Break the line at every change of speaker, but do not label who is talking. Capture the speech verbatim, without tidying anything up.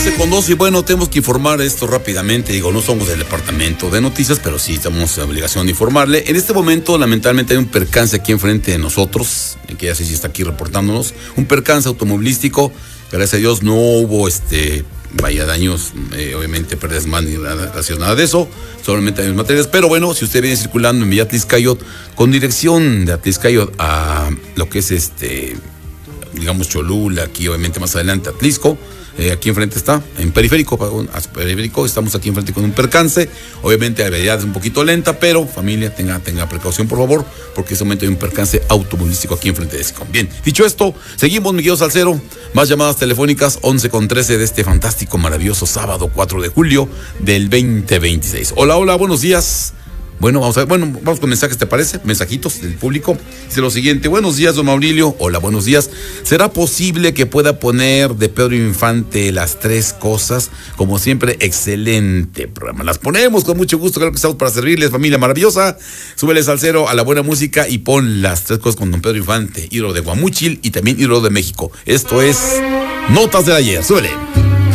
once con doce y bueno, tenemos que informar esto rápidamente. Digo, no somos del departamento de noticias, pero sí tenemos la obligación de informarle. En este momento, lamentablemente, hay un percance aquí enfrente de nosotros, que ya sé si está aquí reportándonos, un percance automovilístico. Gracias a Dios no hubo este vaya daños, eh, obviamente pérdidas más ni nada, gracias nada de eso, solamente daños materiales. Pero bueno, si usted viene circulando en Villa Atlixcayot con dirección de Atlixcayot a lo que es este, digamos Cholula, aquí obviamente más adelante Atlisco, eh, aquí enfrente está, en periférico, perdón, periférico, estamos aquí enfrente con un percance. Obviamente la velocidad es un poquito lenta, pero familia, tenga, tenga precaución por favor, porque en este momento hay un percance automovilístico aquí enfrente de SICOM. Bien, dicho esto, seguimos, mi querido Salcero. Más llamadas telefónicas, once con trece de este fantástico, maravilloso sábado cuatro de julio del veinte veintiséis. Hola, hola, buenos días. Bueno, vamos a ver, bueno, vamos con mensajes, ¿te parece? Mensajitos del público. Dice lo siguiente: buenos días, don Maurilio. Hola, buenos días. ¿Será posible que pueda poner de Pedro Infante Las Tres Cosas? Como siempre, excelente programa. Las ponemos con mucho gusto, claro que estamos para servirles, familia maravillosa. Súbele, Salcero, a la buena música y pon Las Tres Cosas con don Pedro Infante, ídolo de Guamúchil y también ídolo de México. Esto es Notas del Ayer. Súbele.